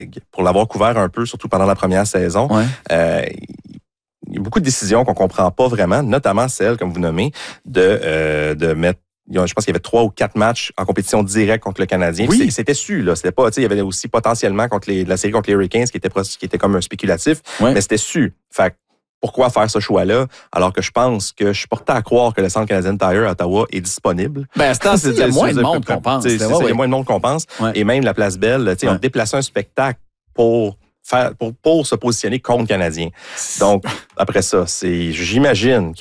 pour l'avoir couvert un peu, surtout pendant la première saison, il y a beaucoup de décisions qu'on comprend pas vraiment, notamment celle, comme vous nommez, de mettre. Je pense qu'il y avait 3 ou 4 matchs en compétition directe contre le Canadien. Oui. C'était su, là. C'était pas, il y avait aussi potentiellement la série contre les Hurricanes qui était comme un spéculatif, mais c'était su. Fait pourquoi faire ce choix-là alors que je pense que je suis porté à croire que le Centre Canadien Tire à Ottawa est disponible. Ben, il y a moins de monde qu'on pense. Il y a moins de monde qu'on pense. Et même la Place Belle, on déplaçait un spectacle pour se positionner contre le Canadien. Donc, après ça, j'imagine